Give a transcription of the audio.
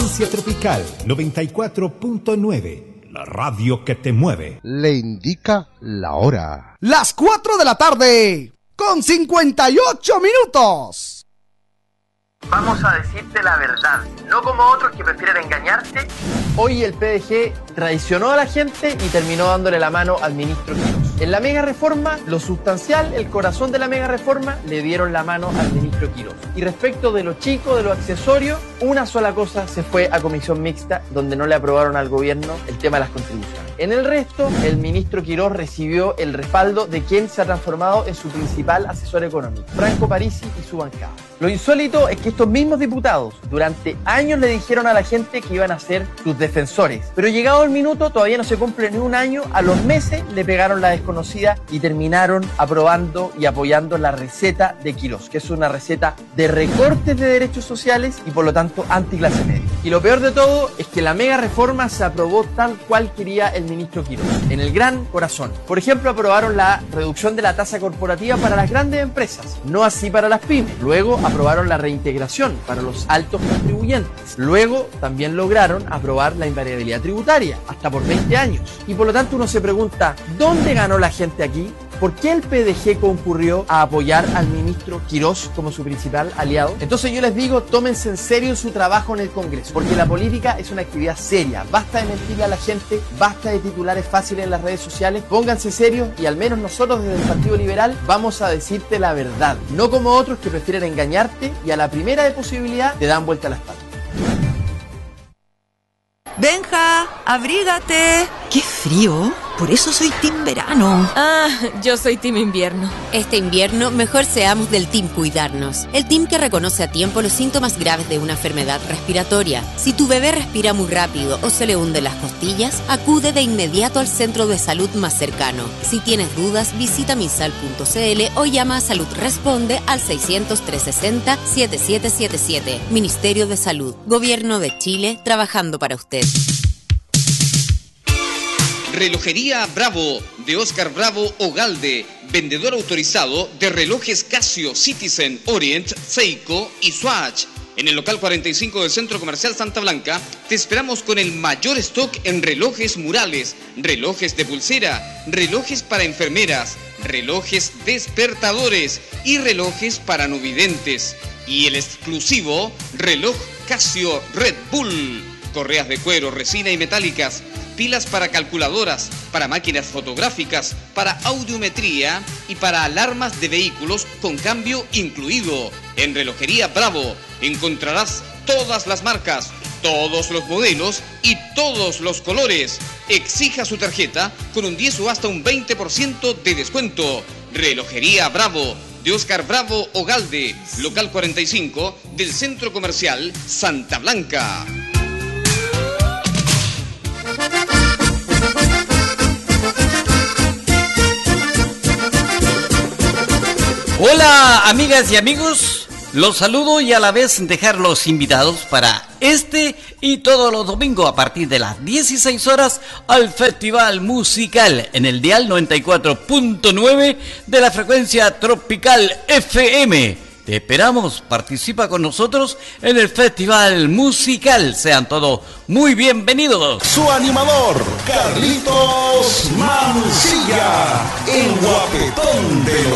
Frecuencia Tropical 94.9. La radio que te mueve. Le indica la hora. Las 4 de la tarde, con 58 minutos. Vamos a decirte la verdad, no como otros que prefieren engañarte. Hoy el PDG traicionó a la gente y terminó dándole la mano al ministro Quirós. En la mega reforma, lo sustancial, el corazón de la mega reforma, le dieron la mano al ministro Quirós. Y respecto de lo chico, de lo accesorio, una sola cosa se fue a comisión mixta, donde no le aprobaron al gobierno el tema de las contribuciones. En el resto, el ministro Quirós recibió el respaldo de quien se ha transformado en su principal asesor económico, Franco Parisi y su bancada. Lo insólito es que estos mismos diputados durante años le dijeron a la gente que iban a ser sus defensores, pero llegado el minuto, todavía no se cumple ni un año, a los meses le pegaron la desconocida y terminaron aprobando y apoyando la receta de Quirós, que es una receta de recortes de derechos sociales y por lo tanto anticlase media. Y lo peor de todo es que la mega reforma se aprobó tal cual quería el ministro Quirós, en el gran corazón. Por ejemplo, aprobaron la reducción de la tasa corporativa para las grandes empresas, no así para las pymes. Luego aprobaron la reintegración para los altos contribuyentes. Luego también lograron aprobar la invariabilidad tributaria, hasta por 20 años. Y por lo tanto uno se pregunta, ¿dónde ganó la gente aquí? ¿Por qué el PDG concurrió a apoyar al ministro Quirós como su principal aliado? Entonces yo les digo, tómense en serio su trabajo en el Congreso, porque la política es una actividad seria. Basta de mentirle a la gente, basta de titulares fáciles en las redes sociales, pónganse serios y al menos nosotros desde el Partido Liberal vamos a decirte la verdad, no como otros que prefieren engañarte y a la primera de posibilidad te dan vuelta a la espalda. Benja, abrígate. ¡Qué frío! Por eso soy team verano. Ah, yo soy team invierno. Este invierno, mejor seamos del team cuidarnos. El team que reconoce a tiempo los síntomas graves de una enfermedad respiratoria. Si tu bebé respira muy rápido o se le hunden las costillas, acude de inmediato al centro de salud más cercano. Si tienes dudas, visita misal.cl o llama a Salud Responde al 600-360-7777. Ministerio de Salud. Gobierno de Chile, trabajando para usted. Relojería Bravo, de Oscar Bravo Ogalde, vendedor autorizado de relojes Casio, Citizen, Orient, Seiko y Swatch. En el local 45 del Centro Comercial Santa Blanca, te esperamos con el mayor stock en relojes murales, relojes de pulsera, relojes para enfermeras, relojes despertadores y relojes para no videntes. Y el exclusivo reloj Casio Red Bull. Correas de cuero, resina y metálicas, pilas para calculadoras, para máquinas fotográficas, para audiometría y para alarmas de vehículos con cambio incluido. En Relojería Bravo encontrarás todas las marcas, todos los modelos y todos los colores. Exija su tarjeta con un 10 o hasta un 20% de descuento. Relojería Bravo, de Oscar Bravo Ogalde, local 45 del Centro Comercial Santa Blanca. Hola amigas y amigos, los saludo y a la vez dejarlos invitados para este y todos los domingos a partir de las 16 horas al Festival Musical en el dial 94.9 de la frecuencia Tropical FM. Te esperamos, participa con nosotros en el Festival Musical. Sean todos muy bienvenidos. Su animador, Carlitos Mancilla, el guapetón de los